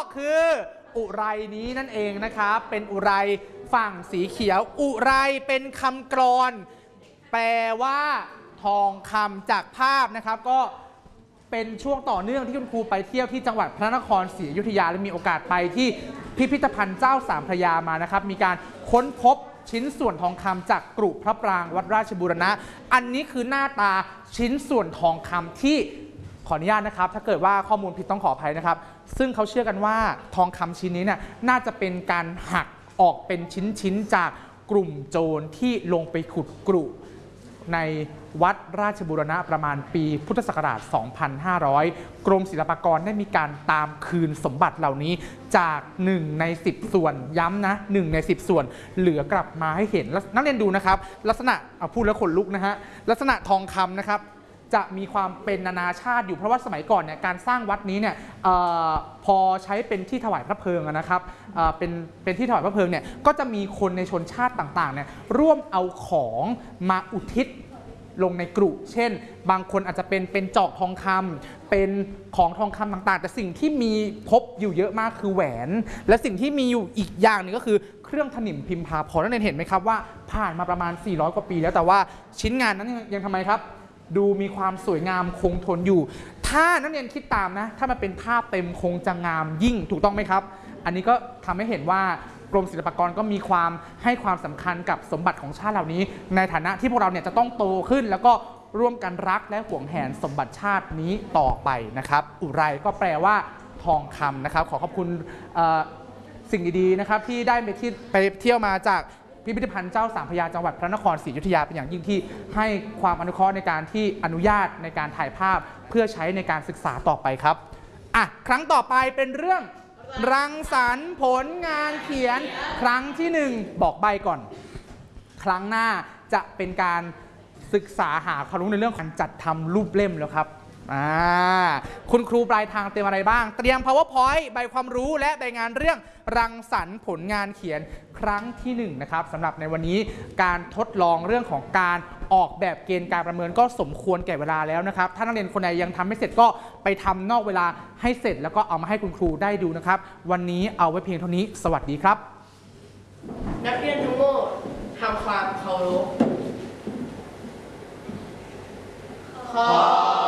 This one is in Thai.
คืออุไรนี้นั่นเองนะครับเป็นอุไรฝั่งสีเขียวอุไรเป็นคำกลอนแปลว่าทองคำจากภาพนะครับก็เป็นช่วงต่อเนื่องที่คุณครูไปเที่ยวที่จังหวัดพระนครศรีอยุธยาและมีโอกาสไปที่พิพิธภัณฑ์เจ้าสามพระยามานะครับมีการค้นพบชิ้นส่วนทองคำจากกรุพระปรางวัดราชบูรณะอันนี้คือหน้าตาชิ้นส่วนทองคำที่ขออนุญาตนะครับถ้าเกิดว่าข้อมูลผิดต้องขออภัยนะครับซึ่งเขาเชื่อกันว่าทองคำชิ้นนี้เนี่ยน่าจะเป็นการหักออกเป็นชิ้นๆจากกลุ่มโจรที่ลงไปขุดกรุในวัดราชบูรณะประมาณปีพุทธศักราช 2500 กรมศิลปากรได้มีการตามคืนสมบัติเหล่านี้จาก1 ใน 10 ส่วนย้ำนะ1 ใน 10 ส่วนเหลือกลับมาให้เห็นแล้วนักเรียนดูนะครับลักษณะพูดแล้วขนลุกนะฮะลักษณะทองคำนะครับจะมีความเป็นนานาชาติอยู่เพราะว่าสมัยก่อนเนี่ยการสร้างวัดนี้เนี่ยพอใช้เป็นที่ถวายพระเพลิงนะครับเป็นที่ถวายพระเพลิงเนี่ยก็จะมีคนในชนชาติต่างๆเนี่ยร่วมเอาของมาอุทิศลงในกรุเช่นบางคนอาจจะเป็นจอกทองคำเป็นของทองคำต่างๆแต่สิ่งที่มีพบอยู่เยอะมากคือแหวนและสิ่งที่มีอยู่อีกอย่างหนึ่งก็คือเครื่องถนิมพิมพาพรนักเรียนเห็นไหมครับว่าผ่านมาประมาณ400 กว่าปีแล้วแต่ว่าชิ้นงานนั้นยังทำไมครับดูมีความสวยงามคงทนอยู่ถ้านักเรียนคิดตามนะถ้ามันเป็นภาพเต็มคงจะงามยิ่งถูกต้องไหมครับอันนี้ก็ทำให้เห็นว่ากรมศิลปากรก็มีความให้ความสำคัญกับสมบัติของชาติเหล่านี้ในฐานะที่พวกเราเนี่ยจะต้องโตขึ้นแล้วก็ร่วมกันรักและหวงแหนสมบัติชาตินี้ต่อไปนะครับอุไรก็แปลว่าทองคำนะครับขอบคุณสิ่งดีๆนะครับที่ได้ไปเที่ยวมาจากพิพิธภัณฑ์เจ้าสามพระยาจังหวัดพระนครศรีอยุธยาเป็นอย่างยิ่งที่ให้ความอนุเคราะห์ในการที่อนุญาตในการถ่ายภาพเพื่อใช้ในการศึกษาต่อไปครับครั้งต่อไปเป็นเรื่องรังสรรค์ผลงานเขียนครั้งที่1บอกใบก่อนครั้งหน้าจะเป็นการศึกษาหาความรู้ในเรื่องการจัดทำรูปเล่มแล้วครับคุณครูปลายทางเตรียมอะไรบ้างเตรียม PowerPoint ใบความรู้และใบงานเรื่องรังสรรค์ผลงานเขียนครั้งที่1นะครับสำหรับในวันนี้การทดลองเรื่องของการออกแบบเกณฑ์การประเมินก็สมควรแก่เวลาแล้วนะครับถ้านักเรียนคนใดยังทำไม่เสร็จก็ไปทำนอกเวลาให้เสร็จแล้วก็เอามาให้คุณครูได้ดูนะครับวันนี้เอาไว้เพียงเท่านี้สวัสดีครับนักเรียนทุกโมทำความเคารพ